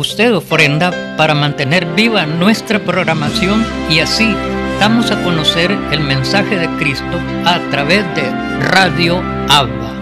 usted ofrenda para mantener viva nuestra programación y así damos a conocer el mensaje de Cristo a través de Radio Abba.